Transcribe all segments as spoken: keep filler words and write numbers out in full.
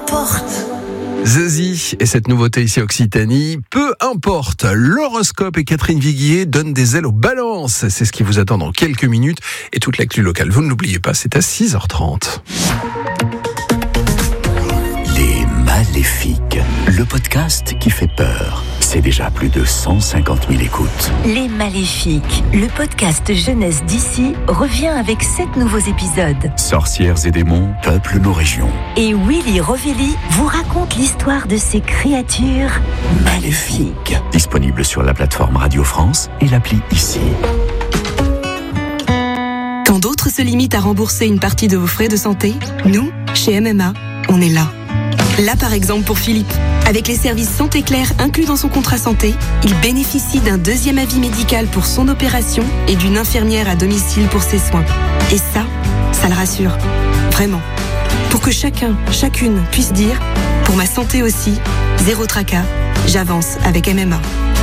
importe. Zazie et cette nouveauté ici Occitanie, peu importe, l'horoscope et Catherine Viguier donnent des ailes aux balances. C'est ce qui vous attend dans quelques minutes et toute l'actu locale. Vous ne l'oubliez pas, c'est à six heures trente. Les Maléfiques, le podcast qui fait peur. C'est déjà plus de cent cinquante mille écoutes. Les Maléfiques, le podcast jeunesse d'ici, revient avec sept nouveaux épisodes. Sorcières et démons peuplent nos régions. Et Willy Rovelli vous raconte l'histoire de ces créatures maléfiques. Disponible sur la plateforme Radio France et l'appli Ici. Quand d'autres se limitent à rembourser une partie de vos frais de santé, nous, chez M M A, on est là. Là par exemple pour Philippe. Avec les services Santé Claire inclus dans son contrat santé, il bénéficie d'un deuxième avis médical pour son opération et d'une infirmière à domicile pour ses soins. Et ça, ça le rassure. Vraiment. Pour que chacun, chacune puisse dire « Pour ma santé aussi, zéro tracas, j'avance avec M M A ».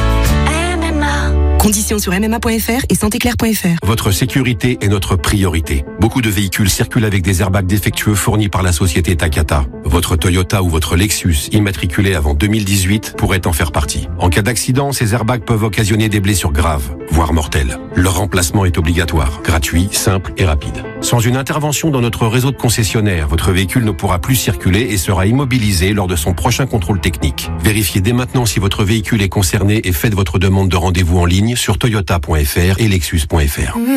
Conditions sur m m a point f r et santé claire point f r. Votre sécurité est notre priorité. Beaucoup de véhicules circulent avec des airbags défectueux fournis par la société Takata. Votre Toyota ou votre Lexus, immatriculé avant deux mille dix-huit, pourrait en faire partie. En cas d'accident, ces airbags peuvent occasionner des blessures graves, voire mortelles. Leur remplacement est obligatoire, gratuit, simple et rapide. Sans une intervention dans notre réseau de concessionnaires, votre véhicule ne pourra plus circuler et sera immobilisé lors de son prochain contrôle technique. Vérifiez dès maintenant si votre véhicule est concerné et faites votre demande de rendez-vous en ligne sur toyota point f r et lexus point f r.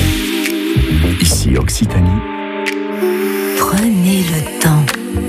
Ici Occitanie. Prenez le temps.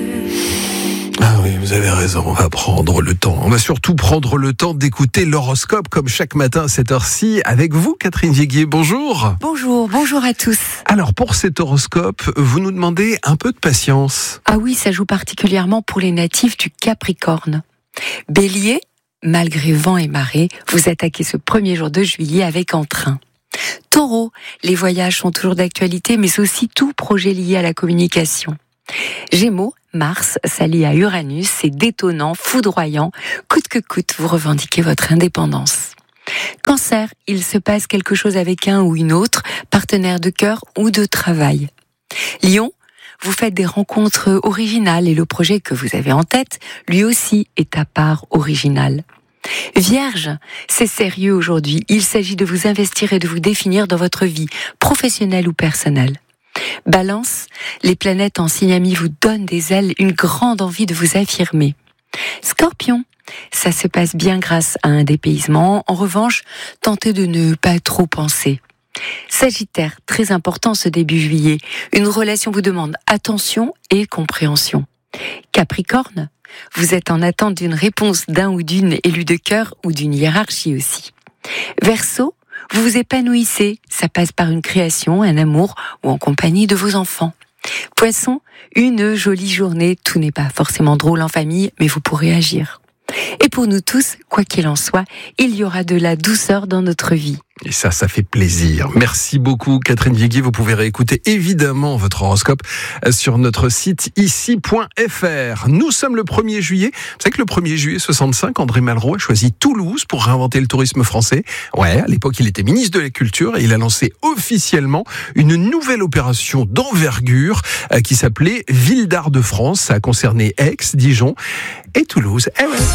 Ah oui, vous avez raison, on va prendre le temps. On va surtout prendre le temps d'écouter l'horoscope comme chaque matin à cette heure-ci avec vous, Catherine Viguier. Bonjour. Bonjour, bonjour à tous. Alors pour cet horoscope, vous nous demandez un peu de patience. Ah oui, ça joue particulièrement pour les natifs du Capricorne. Bélier, malgré vent et marée, vous attaquez ce premier jour de juillet avec entrain. Taureau, les voyages sont toujours d'actualité, mais aussi tout projet lié à la communication. Gémeaux, Mars s'allie à Uranus, c'est détonnant, foudroyant, coûte que coûte, vous revendiquez votre indépendance. Cancer, il se passe quelque chose avec un ou une autre, partenaire de cœur ou de travail. Lion, vous faites des rencontres originales et le projet que vous avez en tête, lui aussi, est à part original. Vierge, c'est sérieux aujourd'hui, il s'agit de vous investir et de vous définir dans votre vie, professionnelle ou personnelle. Balance, les planètes en signe ami vous donnent des ailes, une grande envie de vous affirmer. Scorpion, ça se passe bien grâce à un dépaysement, en revanche, tentez de ne pas trop penser. Sagittaire, très important ce début juillet, une relation vous demande attention et compréhension. Capricorne, vous êtes en attente d'une réponse d'un ou d'une élue de cœur ou d'une hiérarchie aussi. Verseau, vous vous épanouissez, ça passe par une création, un amour ou en compagnie de vos enfants. Poisson, une jolie journée, tout n'est pas forcément drôle en famille, mais vous pourrez agir. Et pour nous tous, quoi qu'il en soit, il y aura de la douceur dans notre vie. Et ça, ça fait plaisir. Merci beaucoup, Catherine Viguier. Vous pouvez réécouter évidemment votre horoscope sur notre site ici point f r. Nous sommes le premier juillet. Vous savez que le premier juillet soixante-cinq, André Malraux a choisi Toulouse pour réinventer le tourisme français. Ouais, à l'époque, il était ministre de la Culture et il a lancé officiellement une nouvelle opération d'envergure qui s'appelait Ville d'Art de France. Ça a concerné Aix, Dijon et Toulouse. Eh ouais.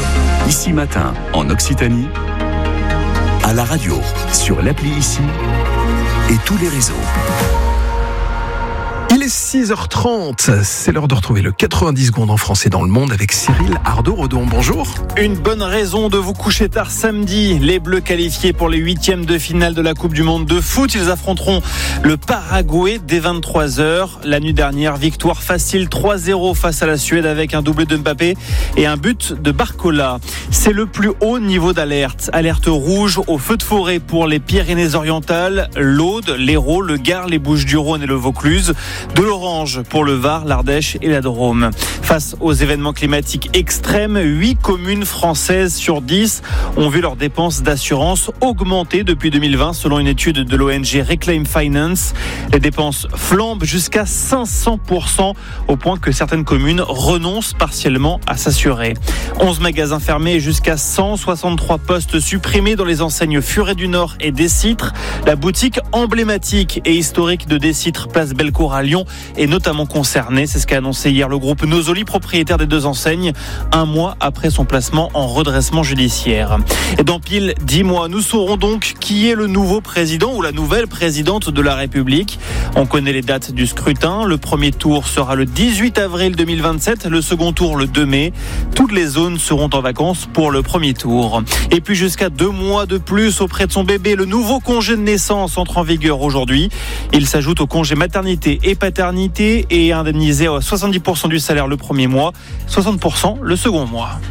Ici matin, en Occitanie, à la radio, sur l'appli Ici et tous les réseaux. Il est six heures trente, c'est l'heure de retrouver le quatre-vingt-dix secondes en français dans le monde avec Cyril Ardo-Redon. Bonjour. Une bonne raison de vous coucher tard samedi. Les Bleus qualifiés pour les huitièmes de finale de la Coupe du Monde de foot. Ils affronteront le Paraguay dès vingt-trois heures. La nuit dernière, victoire facile trois zéro face à la Suède avec un doublé de Mbappé et un but de Barcola. C'est le plus haut niveau d'alerte. Alerte rouge au feu de forêt pour les Pyrénées-Orientales, l'Aude, l'Hérault, le Gard, les Bouches-du-Rhône et le Vaucluse. De l'orange pour le Var, l'Ardèche et la Drôme. Face aux événements climatiques extrêmes, huit communes françaises sur dix ont vu leurs dépenses d'assurance augmenter depuis deux mille vingt selon une étude de l'O N G Reclaim Finance. Les dépenses flambent jusqu'à cinq cents pour cent au point que certaines communes renoncent partiellement à s'assurer. onze magasins fermés et jusqu'à cent soixante-trois postes supprimés dans les enseignes Furet du Nord et Décitre. La boutique emblématique et historique de Décitre, place Bellecour à Lyon, est notamment concerné. C'est ce qu'a annoncé hier le groupe Nosoli, propriétaire des deux enseignes, un mois après son placement en redressement judiciaire. Et dans pile dix mois, nous saurons donc qui est le nouveau président ou la nouvelle présidente de la République. On connaît les dates du scrutin. Le premier tour sera le dix-huit avril deux mille vingt-sept, le second tour le deux mai. Toutes les zones seront en vacances pour le premier tour. Et puis jusqu'à deux mois de plus auprès de son bébé, le nouveau congé de naissance entre en vigueur aujourd'hui. Il s'ajoute au congé maternité et paternité et est indemnisé à soixante-dix pour cent du salaire le premier mois, soixante pour cent le second mois.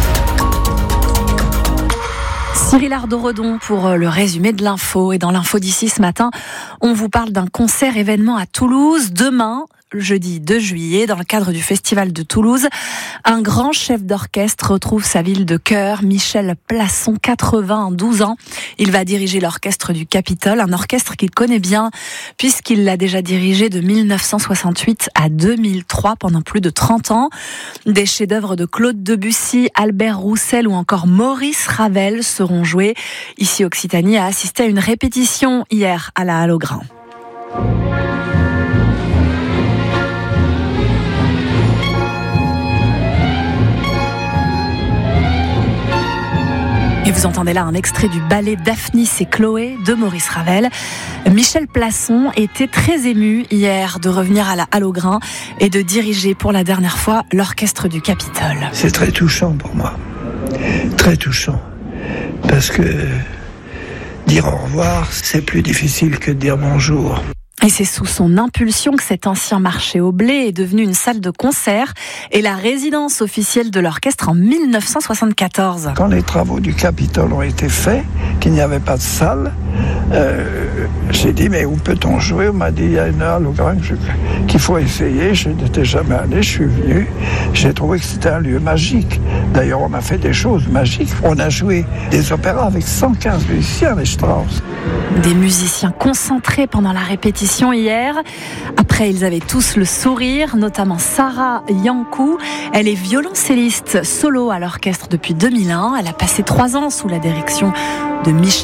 Cyril Ardo-Redon pour le résumé de l'info. Et dans l'info d'ici ce matin, on vous parle d'un concert événement à Toulouse demain, jeudi deux juillet, dans le cadre du Festival de Toulouse. Un grand chef d'orchestre retrouve sa ville de cœur, Michel Plasson, quatre-vingt-douze ans. Il va diriger l'orchestre du Capitole, un orchestre qu'il connaît bien, puisqu'il l'a déjà dirigé de mille neuf cent soixante-huit à deux mille trois, pendant plus de trente ans. Des chefs-d'œuvre de Claude Debussy, Albert Roussel ou encore Maurice Ravel seront joués. Ici, Occitanie a assisté à une répétition hier à la Halle aux Grains. Et vous entendez là un extrait du ballet Daphnis et Chloé de Maurice Ravel. Michel Plasson était très ému hier de revenir à la Halle aux Grains et de diriger pour la dernière fois l'orchestre du Capitole. C'est très touchant pour moi, très touchant, parce que dire au revoir, c'est plus difficile que de dire bonjour. Et c'est sous son impulsion que cet ancien marché au blé est devenu une salle de concert et la résidence officielle de l'orchestre en mille neuf cent soixante-quatorze. Quand les travaux du Capitole ont été faits, qu'il n'y avait pas de salle, euh, j'ai dit mais où peut-on jouer ? On m'a dit il y a une halle au Grand qu'il faut essayer. Je n'étais jamais allé, je suis venu. J'ai trouvé que c'était un lieu magique. D'ailleurs on a fait des choses magiques. On a joué des opéras avec cent quinze musiciens, les Strauss. Des musiciens concentrés pendant la répétition hier. Après, ils avaient tous le sourire, notamment Sarah Yankou. Elle est violoncelliste solo à l'orchestre depuis deux mille un. Elle a passé trois ans sous la direction de Michel